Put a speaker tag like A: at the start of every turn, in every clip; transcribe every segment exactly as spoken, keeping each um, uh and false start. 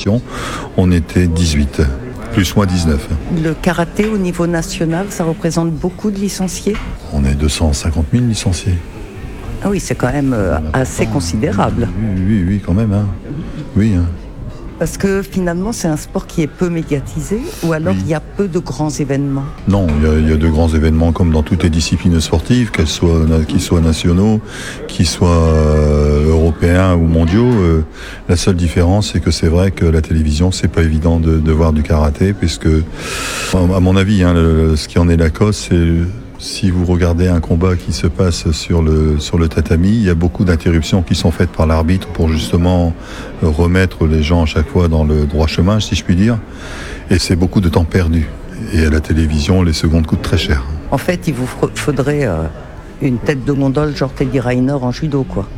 A: fédération, on était dix-huit, plus moi dix-neuf.
B: Le karaté au niveau national, ça représente beaucoup de licenciés ?
A: On est deux cent cinquante mille licenciés.
B: Ah oui, c'est quand même euh, assez considérable.
A: Oui, oui, oui, quand même. Hein. Oui. Hein.
B: Parce que finalement, c'est un sport qui est peu médiatisé, ou alors
A: Oui.
B: il y a peu de grands événements.
A: Non, il y, a, il y a de grands événements comme dans toutes les disciplines sportives, qu'elles soient, qu'ils soient nationaux, qu'ils soient euh, européens ou mondiaux. Euh, la seule différence, c'est que c'est vrai que la télévision, c'est pas évident de, de voir du karaté, puisque, à mon avis, hein, le, ce qui en est la cause, c'est si vous regardez un combat qui se passe sur le, sur le tatami, il y a beaucoup d'interruptions qui sont faites par l'arbitre pour justement remettre les gens à chaque fois dans le droit chemin, si je puis dire. Et c'est beaucoup de temps perdu. Et à la télévision, les secondes coûtent très cher.
B: En fait, il vous faudrait euh, une tête de gondole genre Teddy Riner en judo, quoi.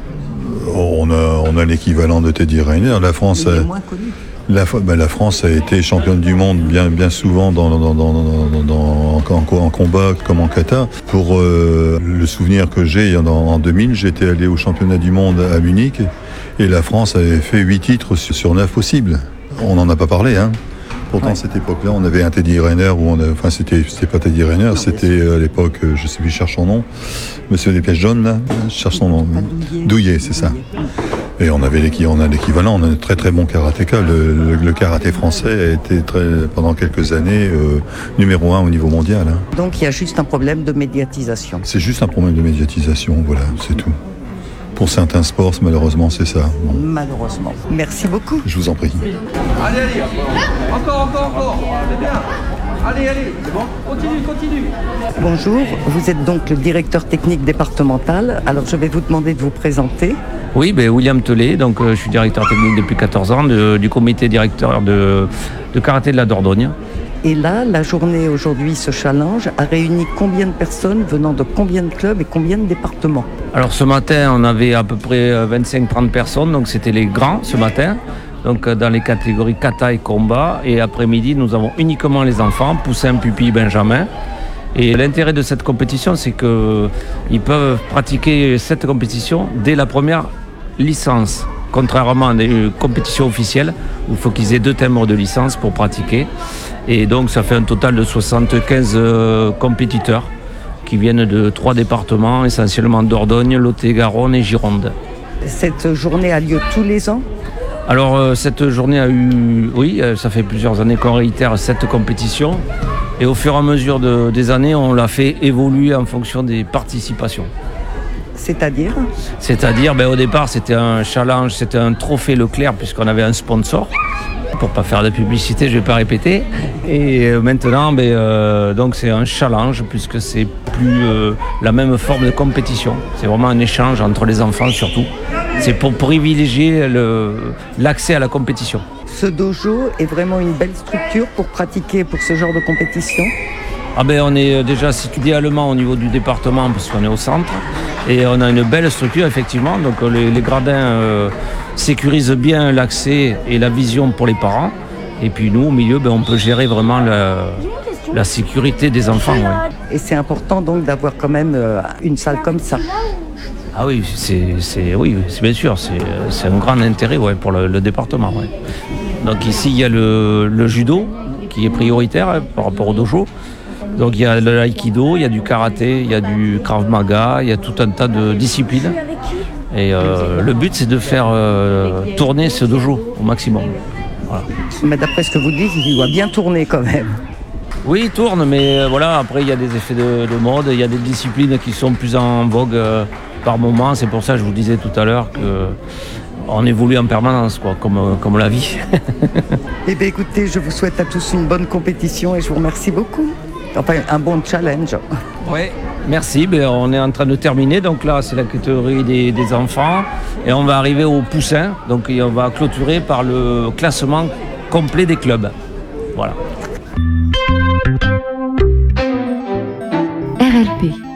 A: On a, on a l'équivalent de Teddy Riner. La France,
B: Il est
A: a,
B: moins connu.
A: la, ben, la France a été championne du monde bien, bien souvent dans, dans, dans, dans, dans, en, en combat comme en kata. Pour euh, le souvenir que j'ai, en, en deux mille, j'étais allé au championnat du monde à Munich et la France avait fait huit titres sur, sur neuf possibles. On n'en a pas parlé, hein. Pourtant,
B: Ouais.
A: à cette époque-là, on avait un Teddy Riner, où on a, enfin, c'était, c'était pas Teddy Riner, non, c'était euh, à l'époque, euh, je sais plus, je cherche son nom, Monsieur des pièces jaunes, là, je cherche son nom.
B: Douillet.
A: Douillet, c'est ça. Et on avait l'équi- on a l'équivalent, on a un très très bon karatéka. Le, le, le karaté français a été très, pendant quelques années euh, numéro un au niveau mondial. Hein.
B: Donc il y a juste un problème de médiatisation.
A: C'est juste un problème de médiatisation, voilà, c'est tout. Pour certains sports, malheureusement, c'est ça. Bon,
B: Malheureusement. Merci beaucoup.
A: je vous en prie.
C: Allez, allez, encore, encore, encore, c'est bien. Allez, allez, c'est bon, continue, continue.
B: Bonjour, vous êtes donc le directeur technique départemental. Alors je vais vous demander de vous présenter.
D: Oui, ben William Tellet, donc euh, je suis directeur technique depuis quatorze ans de- du comité directeur de, de karaté de la Dordogne.
B: Et là, la journée aujourd'hui, ce challenge, a réuni combien de personnes venant de combien de clubs et combien de départements ?
D: Alors ce matin, on avait à peu près euh, vingt-cinq trente personnes, donc c'était les grands ce matin, donc euh, dans les catégories kata et combat. Et après-midi, nous avons uniquement les enfants, poussins, pupilles, benjamins. Et l'intérêt de cette compétition, c'est qu'ils peuvent pratiquer cette compétition dès la première licence, contrairement à des compétitions officielles où il faut qu'ils aient deux timbres de licence pour pratiquer. Et donc ça fait un total de soixante-quinze euh, compétiteurs qui viennent de trois départements, essentiellement Dordogne, Lot-et-Garonne et Gironde.
B: Cette journée a lieu tous les ans ?
D: Alors euh, cette journée a eu, oui, euh, ça fait plusieurs années qu'on réitère cette compétition. Et au fur et à mesure de- des années, on l'a fait évoluer en fonction des participations.
B: C'est-à-dire ?
D: C'est-à-dire, ben, au départ, c'était un challenge, c'était un trophée Leclerc, puisqu'on avait un sponsor. Pour pas faire de publicité, je vais pas répéter. Et euh, maintenant, ben, euh, donc c'est un challenge, puisque c'est plus euh, la même forme de compétition. C'est vraiment un échange entre les enfants, surtout. C'est pour privilégier le- l'accès à la compétition.
B: Ce dojo est vraiment une belle structure pour pratiquer pour ce genre de compétition.
D: Ah ben, on est déjà situé idéalement au niveau du département parce qu'on est au centre et on a une belle structure effectivement. Donc les, les gradins euh, sécurisent bien l'accès et la vision pour les parents. Et puis nous au milieu, ben, on peut gérer vraiment la, la sécurité des enfants. Ouais.
B: Et c'est important donc d'avoir quand même euh, une salle comme ça.
D: Ah oui, c'est, c'est, oui, c'est bien sûr, c'est, c'est un grand intérêt ouais, pour le, le département. Ouais. Donc ici, il y a le, le judo qui est prioritaire hein, par rapport au dojo. Donc il y a l'aïkido, il y a du karaté, il y a du krav maga, il y a tout un tas de disciplines. Et euh, le but, c'est de faire euh, tourner ce dojo au maximum. Voilà.
B: Mais d'après ce que vous dites, il doit bien tourner quand même.
D: Oui, il tourne, mais euh, voilà, après, il y a des effets de, de mode, il y a des disciplines qui sont plus en vogue euh, par moment. C'est pour ça que je vous disais tout à l'heure qu'on évolue en permanence, quoi, comme, euh, comme la vie.
B: Eh bien écoutez, je vous souhaite à tous une bonne compétition et je vous remercie beaucoup. Enfin, un bon challenge.
D: Oui, merci. Ben, on est en train de terminer. Donc là, c'est la catégorie des, des enfants. Et on va arriver au poussin. Donc et on va clôturer par le classement complet des clubs. Voilà.
E: R L P.